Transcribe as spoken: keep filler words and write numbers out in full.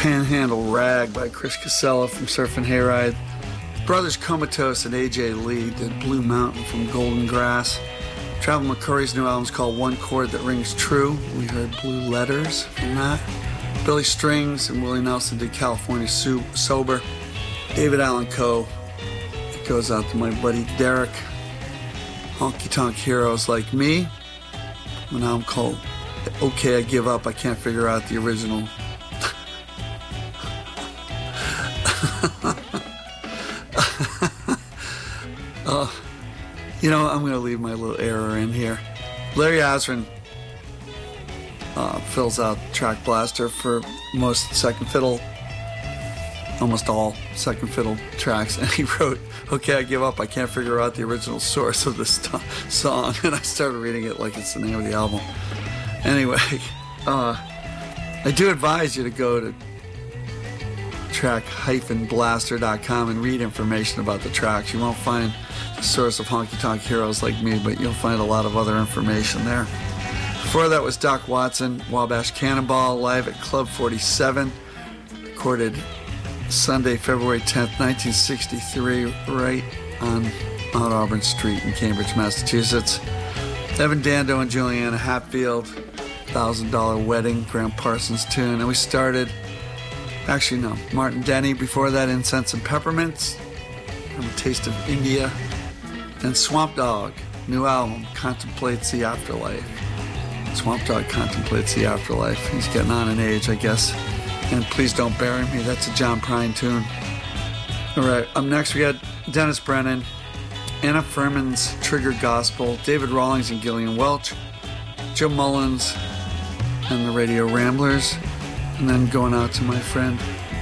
Panhandle Rag by Chris Casella from Surfin' Hayride. Brothers Comatose and A J Lee did Blue Mountain from Golden Grass. Travel McCurry's new album's called One Chord That Rings True. We heard Blue Letters from that. Billy Strings and Willie Nelson did California Su- Sober. David Allan Coe. It goes out to my buddy Derek. Honky Tonk Heroes Like Me. An album called Okay, I Give Up. I Can't Figure Out the Original. uh, you know, I'm going to leave my little error in here. Larry Azrin uh, fills out Track Blaster for most second fiddle, almost all second fiddle tracks, and he wrote, Okay, I Give Up, I Can't Figure Out the Original Source of this st- song, and I started reading it like it's the name of the album. Anyway, uh, I do advise you to go to track blaster dot com and read information about the tracks. You won't find the source of Honky Tonk Heroes Like Me, but you'll find a lot of other information there. Before that was Doc Watson, Wabash Cannonball, live at Club forty-seven, recorded Sunday, February tenth, nineteen sixty-three, right on Mount Auburn Street in Cambridge, Massachusetts. Evan Dando and Juliana Hatfield, Thousand Dollar Wedding, Graham Parsons tune. And we started, actually no, Martin Denny, before that Incense and Peppermints, and A Taste of India. And Swamp Dogg, new album, Contemplates the Afterlife. Swamp Dogg contemplates the afterlife. He's getting on in age, I guess. And Please Don't Bury Me, that's a John Prine tune. All right, up next we got Dennis Brennan, Anna Furman's Trigger Gospel, David Rawlings and Gillian Welch, Joe Mullins and the Radio Ramblers, and then going out to my friend